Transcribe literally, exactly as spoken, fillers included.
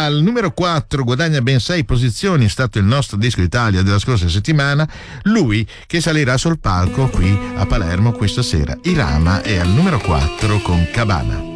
Al numero quattro guadagna ben sei posizioni, è stato il nostro disco Italia della scorsa settimana, lui che salirà sul palco qui a Palermo questa sera. Irama è al numero quattro con Cabana.